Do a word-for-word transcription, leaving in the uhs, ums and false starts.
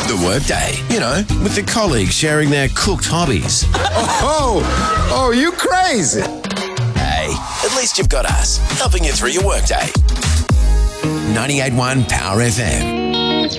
The Workday, you know, with the colleagues sharing their cooked hobbies. Oh, oh, you crazy. Hey, at least you've got us, helping you through your workday. ninety-eight point one Power F M.